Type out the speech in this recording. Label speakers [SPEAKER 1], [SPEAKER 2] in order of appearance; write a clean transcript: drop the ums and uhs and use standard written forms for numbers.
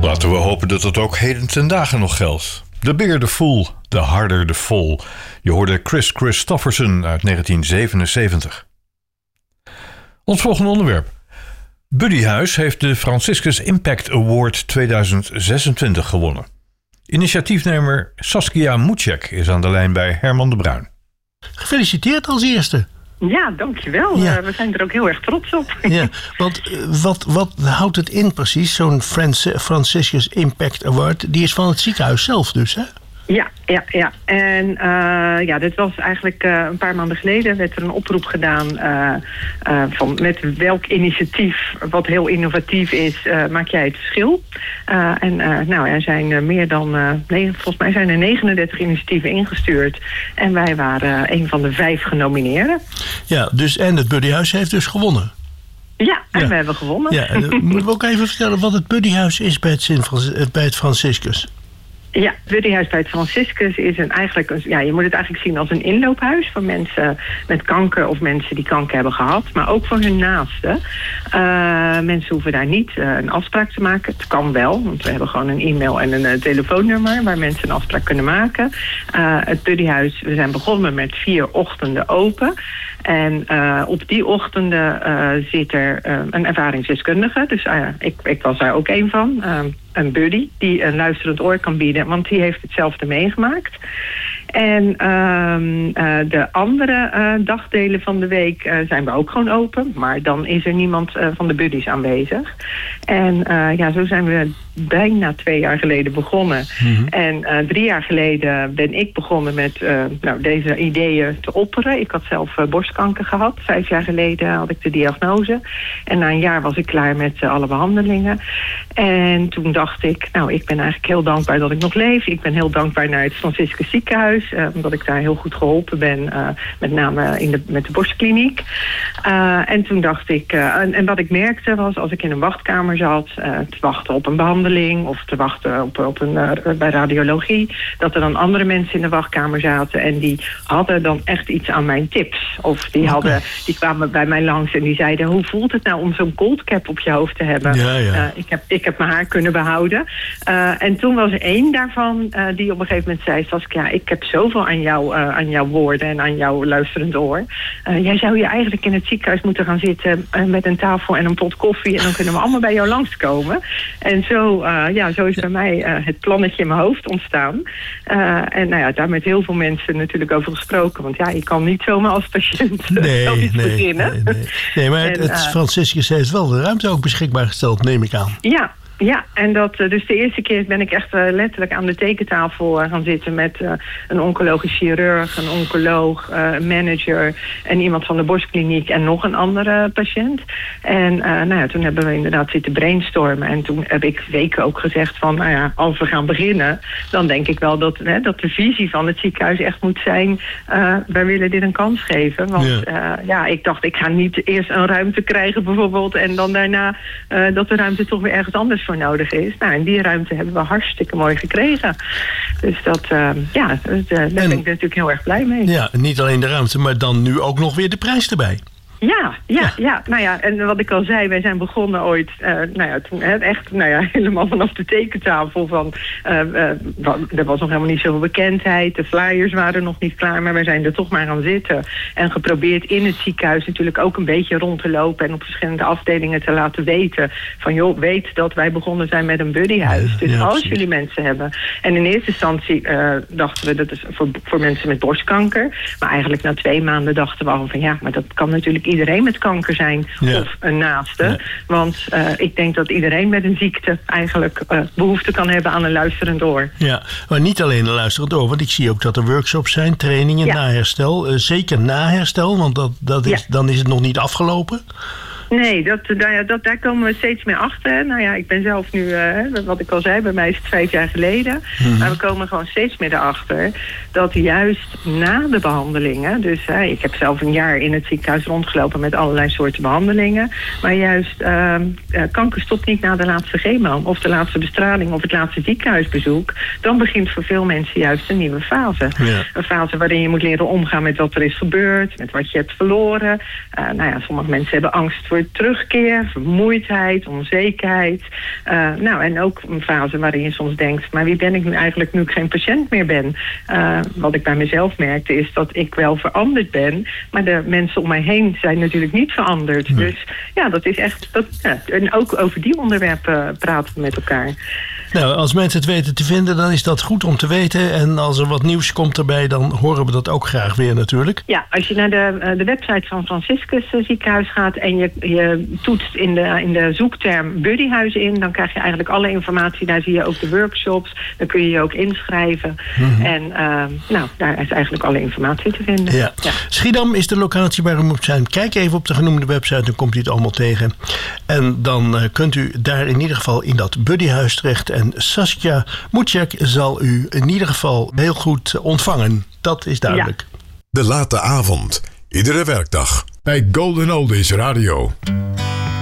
[SPEAKER 1] Laten we hopen dat het ook heden ten dagen nog geldt. The bigger the fool, the harder the fall. Je hoorde Chris Christofferson uit 1977. Ons volgende onderwerp. Buddyhuis heeft de Franciscus Impact Award 2026 gewonnen. Initiatiefnemer Saskia Mucek is aan de lijn bij Herman de Bruin.
[SPEAKER 2] Gefeliciteerd als eerste.
[SPEAKER 3] Ja, dankjewel.
[SPEAKER 2] Ja.
[SPEAKER 3] We zijn er ook heel erg trots op.
[SPEAKER 2] Ja, want wat houdt het in precies, zo'n Franciscus Impact Award? Die is van het ziekenhuis zelf dus, hè?
[SPEAKER 3] Ja. En dit was eigenlijk een paar maanden geleden werd er een oproep gedaan met welk initiatief wat heel innovatief is, maak jij het verschil. Er zijn meer dan, volgens mij zijn er 39 initiatieven ingestuurd. En wij waren een van de 5 genomineerden.
[SPEAKER 2] Ja, dus en het Buddyhuis heeft dus gewonnen.
[SPEAKER 3] Ja, en we hebben gewonnen.
[SPEAKER 2] Ja, moeten we ook even vertellen wat het Buddyhuis is bij het Franciscus?
[SPEAKER 3] Ja, Buddyhuis bij het Franciscus is je moet het eigenlijk zien als een inloophuis voor mensen met kanker of mensen die kanker hebben gehad, maar ook voor hun naasten. Mensen hoeven daar niet een afspraak te maken. Het kan wel, want we hebben gewoon een e-mail en een telefoonnummer waar mensen een afspraak kunnen maken. Het Buddyhuis, we zijn begonnen met 4 ochtenden open. En op die ochtenden zit er een ervaringsdeskundige. Dus ik was daar ook een van. Een buddy die een luisterend oor kan bieden, want die heeft hetzelfde meegemaakt. En de andere dagdelen van de week zijn we ook gewoon open. Maar dan is er niemand van de buddies aanwezig. En zo zijn we bijna 2 jaar geleden begonnen. Mm-hmm. En 3 jaar geleden ben ik begonnen met deze ideeën te opperen. Ik had zelf borstkanker gehad. 5 jaar geleden had ik de diagnose. En na een jaar was ik klaar met alle behandelingen. En toen dacht ik, ik ben eigenlijk heel dankbaar dat ik nog leef. Ik ben heel dankbaar naar het Franciscus ziekenhuis. Omdat ik daar heel goed geholpen ben. Met name met de borstkliniek. En toen dacht ik, en wat ik merkte was, als ik in een wachtkamer zat, te wachten op een behandeling of te wachten bij radiologie, dat er dan andere mensen in de wachtkamer zaten en die hadden dan echt iets aan mijn tips. Of die kwamen bij mij langs en die zeiden, hoe voelt het nou om zo'n cold cap op je hoofd te hebben? Ja. Ik heb mijn haar kunnen behouden. En toen was er 1 daarvan die op een gegeven moment zei, Saskia, ik heb zoveel aan jouw woorden en aan jouw luisterend oor. Jij zou je eigenlijk in het ziekenhuis moeten gaan zitten met een tafel en een pot koffie en dan kunnen we allemaal bij jou langskomen. En zo is bij mij het plannetje in mijn hoofd ontstaan. Daar met heel veel mensen natuurlijk over gesproken. Want ik kan niet zomaar als patiënt iets beginnen.
[SPEAKER 2] Nee, maar het Franciscus heeft wel de ruimte ook beschikbaar gesteld, neem ik aan.
[SPEAKER 3] Ja, en dus de eerste keer ben ik echt letterlijk aan de tekentafel gaan zitten met een oncologisch chirurg, een oncoloog, een manager en iemand van de borstkliniek en nog een andere patiënt. En toen hebben we inderdaad zitten brainstormen en toen heb ik weken ook gezegd van, als we gaan beginnen, dan denk ik wel dat de visie van het ziekenhuis echt moet zijn, wij willen dit een kans geven. Want ik dacht, ik ga niet eerst een ruimte krijgen bijvoorbeeld en dan daarna dat de ruimte toch weer ergens anders voor nodig is. En die ruimte hebben we hartstikke mooi gekregen. Dus daar ben ik natuurlijk heel erg blij mee.
[SPEAKER 2] Ja, niet alleen de ruimte, maar dan nu ook nog weer de prijs erbij.
[SPEAKER 3] Ja. En wat ik al zei, wij zijn begonnen ooit, toen echt, helemaal vanaf de tekentafel van, er was nog helemaal niet zoveel bekendheid, de flyers waren nog niet klaar, maar wij zijn er toch maar gaan zitten en geprobeerd in het ziekenhuis natuurlijk ook een beetje rond te lopen en op verschillende afdelingen te laten weten van, joh, weet dat wij begonnen zijn met een buddyhuis. Dus als jullie mensen hebben. En in eerste instantie dachten we, dat is voor mensen met borstkanker, maar eigenlijk na 2 maanden dachten we al van, maar dat kan natuurlijk iedereen met kanker zijn of een naaste. Ja. Want ik denk dat iedereen met een ziekte eigenlijk behoefte kan hebben aan een luisterend oor. Ja,
[SPEAKER 2] maar niet alleen een luisterend oor, want ik zie ook dat er workshops zijn, trainingen na herstel. Zeker na herstel, want dan is het nog niet afgelopen.
[SPEAKER 3] Nee, daar komen we steeds meer achter. Ik ben zelf nu, wat ik al zei, bij mij is het 5 jaar geleden. Mm-hmm. Maar we komen gewoon steeds meer erachter dat juist na de behandelingen, dus ik heb zelf een jaar in het ziekenhuis rondgelopen met allerlei soorten behandelingen, maar juist kanker stopt niet na de laatste chemo of de laatste bestraling of het laatste ziekenhuisbezoek. Dan begint voor veel mensen juist een nieuwe fase. Ja. Een fase waarin je moet leren omgaan met wat er is gebeurd, met wat je hebt verloren. Sommige mensen hebben angst voor voor terugkeer, vermoeidheid, onzekerheid. En ook een fase waarin je soms denkt, maar wie ben ik nu eigenlijk nu ik geen patiënt meer ben? Wat ik bij mezelf merkte is dat ik wel veranderd ben, maar de mensen om mij heen zijn natuurlijk niet veranderd. Nee. Dus ja, dat is echt... en ook over die onderwerpen praten we met elkaar.
[SPEAKER 2] Nou, als mensen het weten te vinden, dan is dat goed om te weten. En als er wat nieuws komt erbij, dan horen we dat ook graag weer natuurlijk.
[SPEAKER 3] Ja, als je naar de website van Franciscus ziekenhuis gaat en je toetst in de zoekterm buddyhuizen in, dan krijg je eigenlijk alle informatie. Daar zie je ook de workshops. Dan kun je je ook inschrijven. Mm-hmm. En daar is eigenlijk alle informatie te vinden.
[SPEAKER 2] Ja. Ja. Schiedam is de locatie waar u moet zijn. Kijk even op de genoemde website, dan komt u het allemaal tegen. En dan kunt u daar in ieder geval in dat buddyhuis terecht. En Saskia Mucek zal u in ieder geval heel goed ontvangen. Dat is duidelijk. Ja.
[SPEAKER 4] De late avond. Iedere werkdag. Bij Golden Oldies Radio.